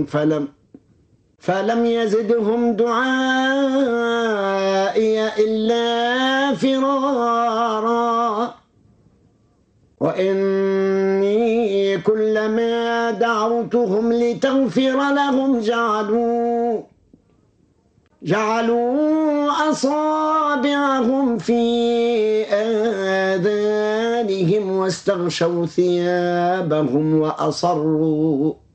فلم يزدهم دعائي إلا فرارا. وإني كلما دعوتهم لتغفر لهم جعلوا أصابعهم في آذانهم واستغشوا ثيابهم